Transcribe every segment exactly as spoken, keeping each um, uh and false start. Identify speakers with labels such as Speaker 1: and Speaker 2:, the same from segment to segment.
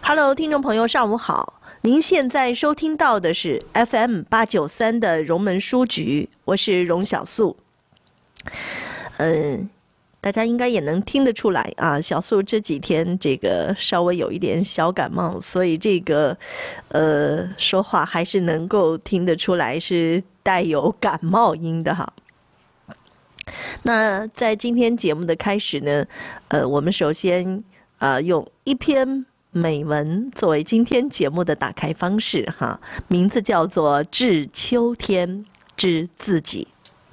Speaker 1: Hello， 听众朋友，上午好！您现在收听到的是 F M 八九三的荣门书局，我是荣小素。嗯，大家应该也能听得出来啊，小素这几天这个稍微有一点小感冒，所以这个呃说话还是能够听得出来是带有感冒音的哈。那在今天节目的开始呢，呃，我们首先呃用一篇美文作为今天节目的打开方式哈，名字叫做《致秋天之自己》。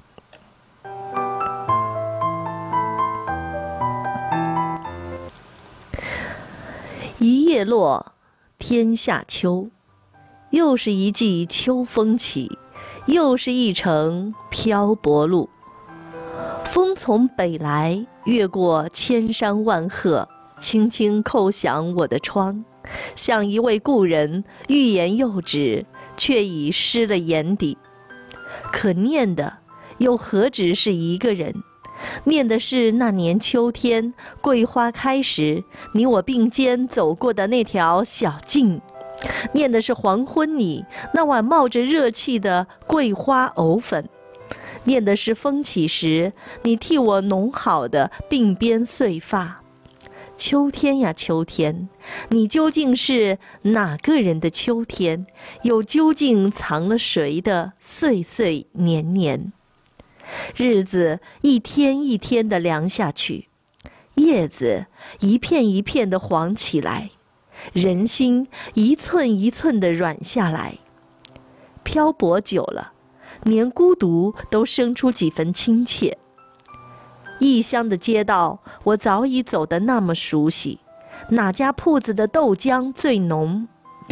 Speaker 1: 一叶落，天下秋，又是一季秋风起，又是一程漂泊路。风从北来，越过千山万壑，轻轻叩响我的窗，像一位故人，欲言又止，却已湿了眼底。可念的又何止是一个人，念的是那年秋天桂花开时，你我并肩走过的那条小径，念的是黄昏里那碗冒着热气的桂花藕粉，念的是风起时你替我弄好的鬓边碎发。秋天呀秋天，你究竟是哪个人的秋天？又究竟藏了谁的岁岁年年？日子一天一天地凉下去，叶子一片一片地黄起来，人心一寸一寸地软下来。漂泊久了，连孤独都生出几分亲切。异乡的街道，我早已走得那么熟悉，哪家铺子的豆浆最浓？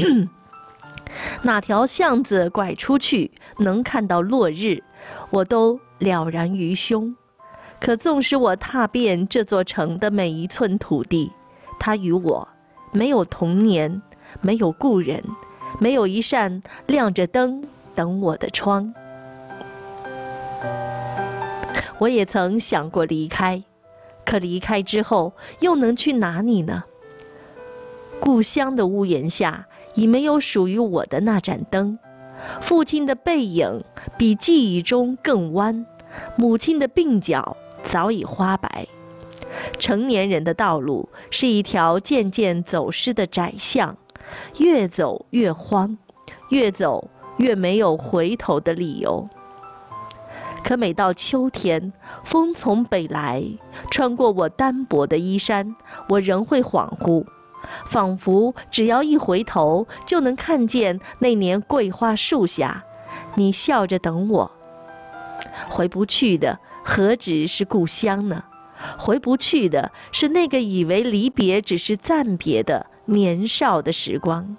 Speaker 1: 哪条巷子拐出去能看到落日，我都了然于胸。可纵使我踏遍这座城的每一寸土地，它与我没有童年，没有故人，没有一扇亮着灯等我的窗。我也曾想过离开，可离开之后又能去哪里呢？故乡的屋檐下已没有属于我的那盏灯，父亲的背影比记忆中更弯，母亲的鬓角早已花白。成年人的道路是一条渐渐走失的窄巷，越走越荒，越走越没有回头的理由。可每到秋天，风从北来，穿过我单薄的衣衫，我仍会恍惚，仿佛只要一回头，就能看见那年桂花树下，你笑着等我。回不去的何止是故乡呢？回不去的是那个以为离别只是暂别的年少的时光。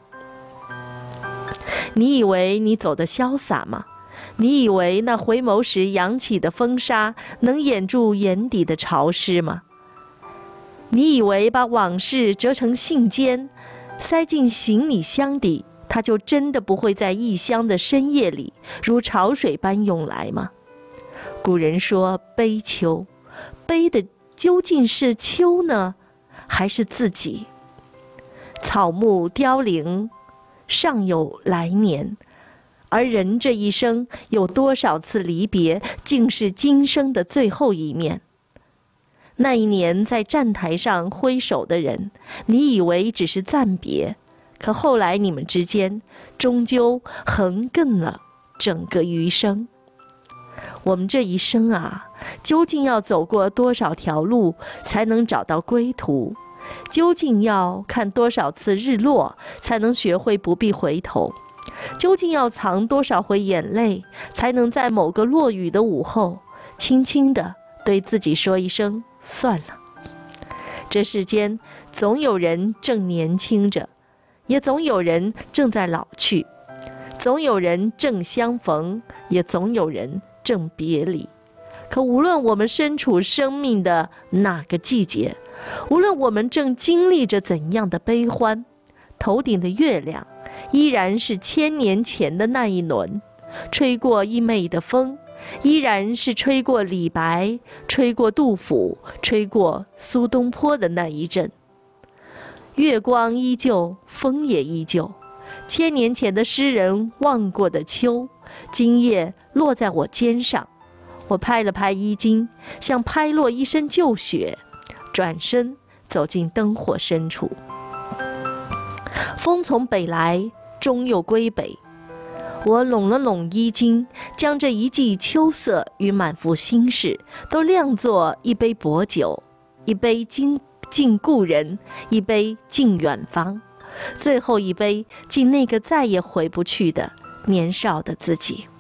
Speaker 1: 你以为你走得潇洒吗？你以为那回眸时扬起的风沙能掩住眼底的潮湿吗？你以为把往事折成信笺，塞进行李箱底，它就真的不会在异乡的深夜里如潮水般涌来吗？古人说悲秋，悲的究竟是秋呢，还是自己？草木凋零，尚有来年。而人这一生有多少次离别，竟是今生的最后一面。那一年在站台上挥手的人，你以为只是暂别，可后来你们之间终究横亘了整个余生。我们这一生啊，究竟要走过多少条路才能找到归途？究竟要看多少次日落才能学会不必回头？究竟要藏多少回眼泪，才能在某个落雨的午后，轻轻地对自己说一声算了？这世间总有人正年轻着，也总有人正在老去，总有人正相逢，也总有人正别离。可无论我们身处生命的哪个季节，无论我们正经历着怎样的悲欢，头顶的月亮依然是千年前的那一轮，吹过一妹的风，依然是吹过李白，吹过杜甫，吹过苏东坡的那一阵。 月光依旧，风也依旧。千年前的诗人望过的秋，今夜落在我肩上。我拍了拍衣襟，像拍落一身旧雪，转身走进灯火深处。风从北来，终又归北。我拢了拢衣襟，将这一季秋色与满腹心事都酿作一杯薄酒，一杯敬敬故人，一杯敬远方，最后一杯敬那个再也回不去的年少的自己。